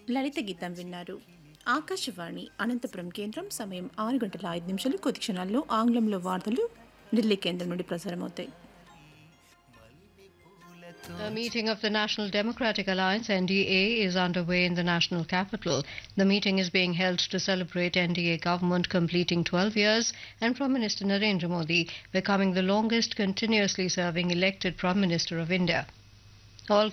లలిత గీతం విన్నారు. ఆకాశవాణి అనంతపురం కేంద్రం సమయం 6 గంటల 5 నిమిషాలు. కొద్ది క్షణాల్లో ఆంగ్లంలో వార్తలు ఢిల్లీ కేంద్రం నుండి ప్రసారమవుతాయి. A meeting of the National Democratic Alliance (NDA) is underway in the national capital. The meeting is being held to celebrate NDA government completing 12 years and Prime Minister Narendra Modi becoming the longest continuously serving elected Prime Minister of India. All